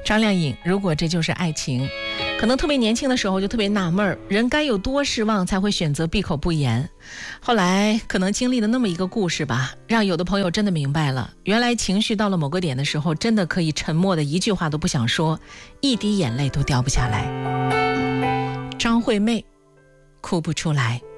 张靓颖，如果这就是爱情，可能特别年轻的时候就特别纳闷，人该有多失望才会选择闭口不言。后来可能经历了那么一个故事吧，让有的朋友真的明白了，原来情绪到了某个点的时候，真的可以沉默的一句话都不想说，一滴眼泪都掉不下来。张惠妹，哭不出来。